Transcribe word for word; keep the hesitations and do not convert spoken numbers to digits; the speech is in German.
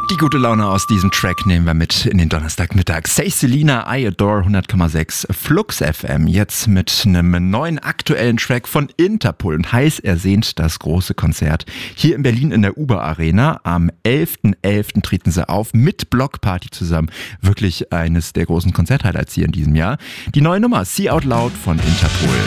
Die gute Laune aus diesem Track nehmen wir mit in den Donnerstagmittag. Say Selena, I Adore, hundert Komma sechs Flux F M. Jetzt mit einem neuen aktuellen Track von Interpol und heiß ersehnt das große Konzert hier in Berlin in der Uber Arena. Am elften elften treten sie auf mit Blockparty zusammen. Wirklich eines der großen Konzerthighlights hier in diesem Jahr. Die neue Nummer See Out Loud von Interpol.